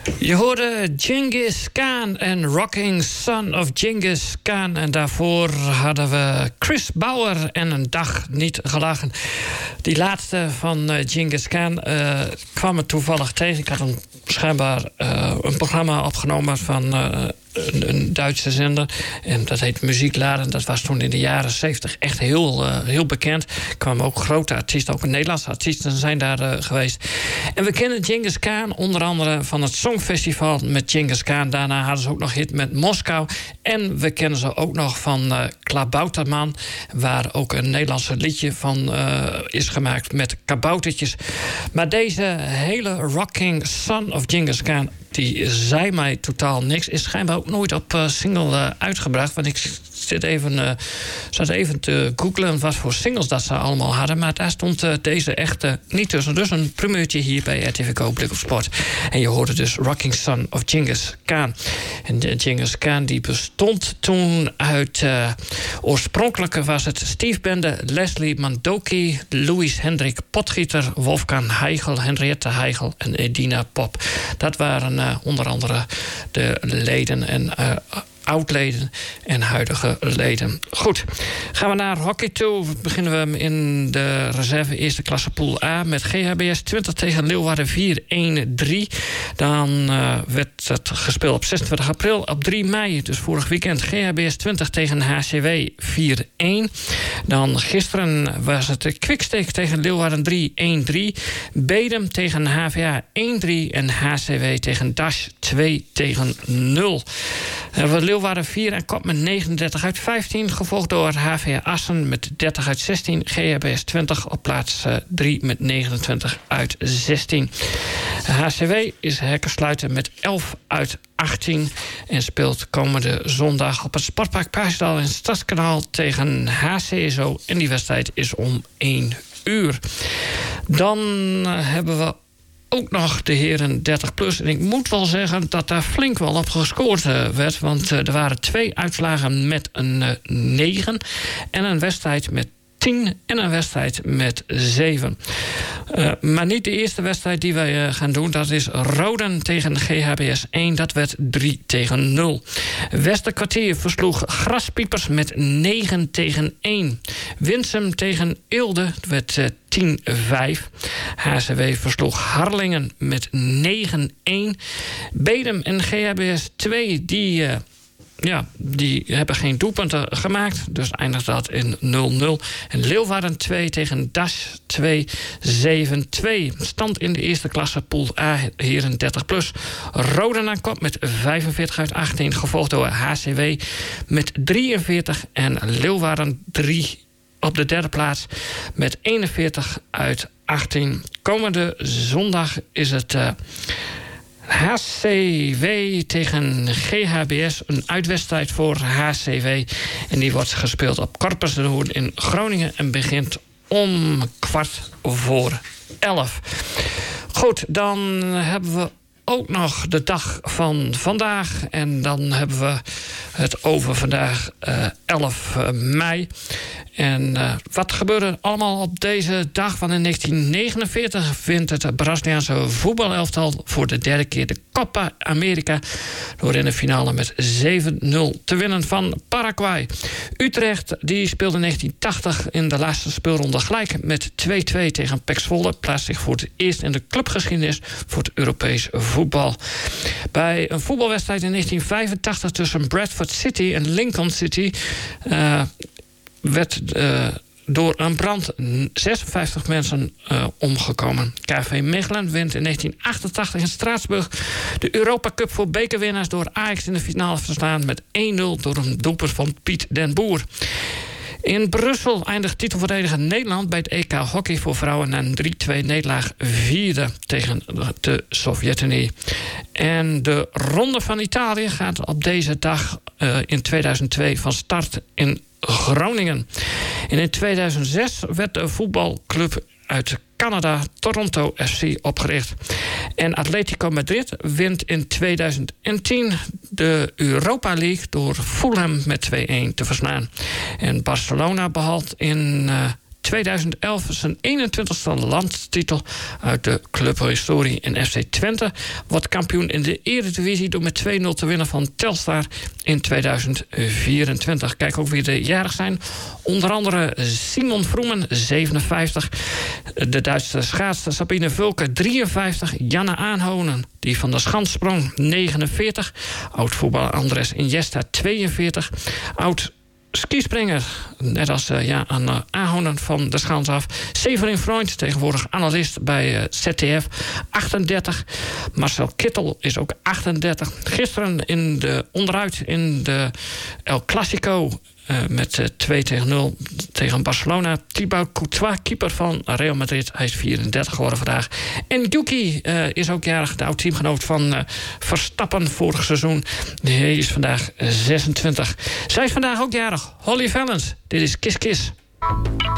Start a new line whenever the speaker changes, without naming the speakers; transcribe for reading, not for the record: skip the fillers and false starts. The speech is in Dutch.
Je hoorde Genghis Khan en Rocking Son of Genghis Khan. En daarvoor hadden we Chris Bauer en Een Dag Niet Gelachen. Die laatste van Genghis Khan kwam me toevallig tegen. Ik had schijnbaar een programma opgenomen van een Duitse zender. En dat heet Muziekladen. Dat was toen in de jaren 70 echt heel bekend. Er kwamen ook grote artiesten, ook Nederlandse artiesten zijn daar geweest. En we kennen Genghis Khan onder andere van het Songfestival met Genghis Khan. Daarna hadden ze ook nog hit met Moskou. En we kennen ze ook nog van Klabouterman, waar ook een Nederlandse liedje van is gemaakt met kaboutertjes. Maar deze hele Rocking Son of Genghis Khan, die zei mij totaal niks. Is schijnbaar ook nooit op single uitgebracht. Want ik zat even te googlen wat voor singles dat ze allemaal hadden. Maar daar stond deze echt niet tussen. Dus een primeurtje hier bij RTV Go Blik op Sport. En je hoorde dus Rocking Son of Genghis Khan. En Genghis Khan die bestond toen uit... oorspronkelijke was het Steve Bende, Leslie Mandoki, Louis Hendrik Potgieter, Wolfgang Heigl, Henriette Heigl en Edina Pop. Dat waren onder andere de leden en oud-leden en huidige leden. Goed, gaan we naar hockey toe. Beginnen we in de reserve eerste klasse pool A met GHBS 20 tegen Leeuwarden 4-1-3. Dan werd het gespeeld op 26 april. Op 3 mei, dus vorig weekend, GHBS 20 tegen HCW 4-1. Dan gisteren was het Quicksteak tegen Leeuwarden 3-1-3. Bedum tegen HVA 1-3 en HCW tegen Dash 2-0. Leeuwarden 4 en kop met 39 uit 15. Gevolgd door HVA Assen met 30 uit 16. GHBS 20 op plaats 3 met 29 uit 16. HCW is hekkensluiten met 11 uit 18. En speelt komende zondag op het Sportpark Paasdal in Stadskanaal tegen HCSO. En die wedstrijd is om 1 uur. Dan hebben we ook nog de heren 30+. En ik moet wel zeggen dat daar flink wel op gescoord werd. Want er waren 2 uitslagen met een 9. En een wedstrijd met 10 en een wedstrijd met 7. Maar niet de eerste wedstrijd die wij gaan doen. Dat is Roden tegen GHBS 1. Dat werd 3-0. Westerkwartier versloeg Graspiepers met 9-1. Winsum tegen Eelde werd 10-5. HCW versloeg Harlingen met 9-1. Bedum en GHBS 2 die hebben geen doelpunten gemaakt. Dus eindigt dat in 0-0. En Leeuwarden 2 tegen Dash 2, 7-2. Stand in de eerste klasse pool A, heren 30+. Roden aan kop met 45 uit 18. Gevolgd door HCW met 43. En Leeuwarden 3 op de derde plaats met 41 uit 18. Komende zondag is het HCW tegen GHBS. Een uitwedstrijd voor HCW. En die wordt gespeeld op Corpus de Hoorn in Groningen. En begint om 11:15. Goed, dan hebben we ook nog de dag van vandaag. En dan hebben we het over vandaag 11 mei. En wat gebeurde allemaal op deze dag? Want in 1949 vindt het Braziliaanse voetbalelftal voor de derde keer de Copa America door in de finale met 7-0 te winnen van Paraguay. Utrecht die speelde in 1980 in de laatste speelronde gelijk met 2-2 tegen PEC Zwolle. Plaatst zich voor het eerst in de clubgeschiedenis voor het Europees voetbal. Bij een voetbalwedstrijd in 1985 tussen Bradford City en Lincoln City werd door een brand 56 mensen omgekomen. KV Mechelen wint in 1988 in Straatsburg de Europa Cup voor bekerwinnaars door Ajax in de finale verslaan met 1-0 door een doelpunt van Piet den Boer. In Brussel eindigt titelverdediger Nederland bij het EK hockey voor vrouwen na een 3-2 nederlaag vierde tegen de Sovjet-Unie. En de Ronde van Italië gaat op deze dag in 2002 van start in Groningen. En in 2006 werd de voetbalclub uit Canada, Toronto FC, opgericht. En Atletico Madrid wint in 2010 de Europa League door Fulham met 2-1 te verslaan. En Barcelona behaalt in 2011 zijn 21ste landstitel uit de clubhistorie. En FC Twente wordt kampioen in de Eredivisie door met 2-0 te winnen van Telstar in 2024. Kijk ook wie er jarig zijn. Onder andere Simon Vroemen, 57. De Duitse schaatster Sabine Vulke, 53. Janne Aanhonen, die van de schanssprong, 49. Oud-voetballer Andres Iniesta, 42. Oud skispringer, net als aan Aanhonen van de schans af. Severin Freund, tegenwoordig analist bij ZDF, 38. Marcel Kittel is ook 38. Gisteren onderuit in de El Clasico met 2-0 tegen Barcelona. Thibaut Courtois, keeper van Real Madrid. Hij is 34 geworden vandaag. En Yuki is ook jarig, de oud-teamgenoot van Verstappen vorig seizoen. Hij is vandaag 26. Zij is vandaag ook jarig. Holly Valens. Dit is Kiss Kiss.